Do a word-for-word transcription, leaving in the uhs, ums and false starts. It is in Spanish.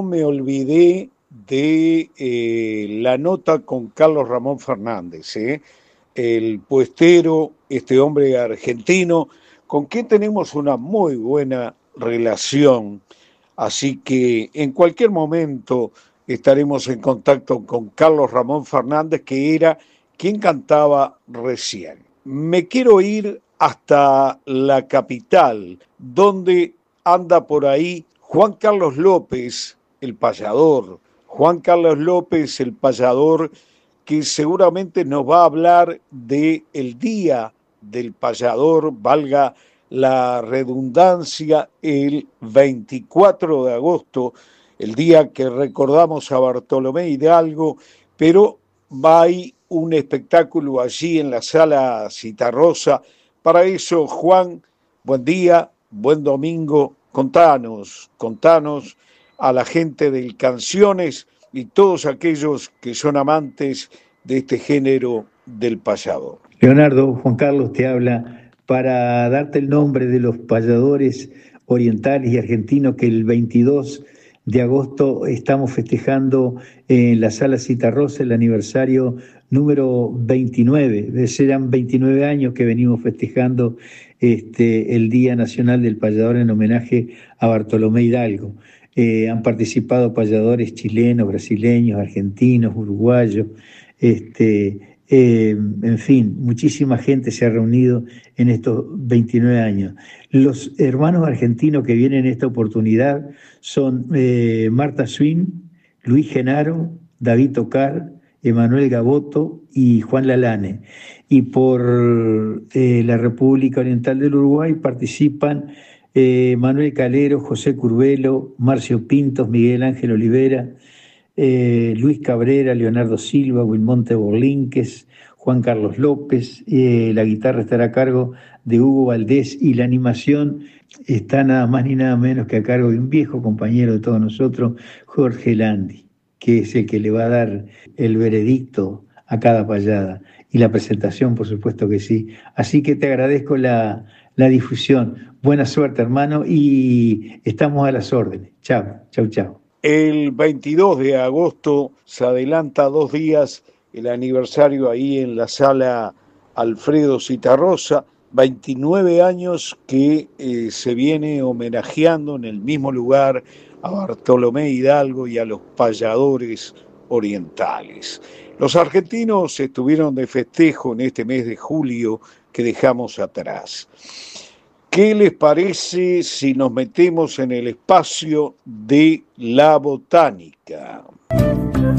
Me olvidé de eh, la nota con Carlos Ramón Fernández, ¿eh? El puestero, este hombre argentino, con quien tenemos una muy buena relación. Así que en cualquier momento estaremos en contacto con Carlos Ramón Fernández, que era quien cantaba recién. Me quiero ir hasta la capital, donde anda por ahí Juan Carlos López, el payador. Juan Carlos López, el payador, que seguramente nos va a hablar de el Día del Payador, valga la redundancia, el veinticuatro de agosto, el día que recordamos a Bartolomé Hidalgo, pero va a ir un espectáculo allí en la sala Citarrosa. Para eso, Juan, buen día, buen domingo, contanos, contanos a la gente del Canciones y todos aquellos que son amantes de este género del payador. Leonardo, Juan Carlos te habla para darte el nombre de los payadores orientales y argentinos que el veintidós de agosto estamos festejando en la Sala Citarrosa el aniversario número veintinueve. Serán veintinueve años que venimos festejando este, el Día Nacional del Payador en homenaje a Bartolomé Hidalgo. Eh, han participado payadores chilenos, brasileños, argentinos, uruguayos, este, eh, en fin, muchísima gente se ha reunido en estos veintinueve años. Los hermanos argentinos que vienen en esta oportunidad son eh, Marta Swin, Luis Genaro, David Tocar, Emanuel Gaboto y Juan Lalane. Y por eh, la República Oriental del Uruguay participan eh, Manuel Calero, José Curvelo, Marcio Pintos, Miguel Ángel Olivera, eh, Luis Cabrera, Leonardo Silva, Wilmonte Borlínquez, Juan Carlos López. Eh, la guitarra estará a cargo de Hugo Valdés y la animación está nada más ni nada menos que a cargo de un viejo compañero de todos nosotros, Jorge Landi, que es el que le va a dar el veredicto a cada payada. Y la presentación, por supuesto que sí. Así que te agradezco la, la difusión. Buena suerte, hermano, y estamos a las órdenes. Chao, chao, chao. El veintidós de agosto se adelanta dos días el aniversario ahí en la sala Alfredo Citarrosa, veintinueve años que eh, se viene homenajeando en el mismo lugar a Bartolomé Hidalgo y a los payadores orientales. Los argentinos estuvieron de festejo en este mes de julio que dejamos atrás. ¿Qué les parece si nos metemos en el espacio de la botánica?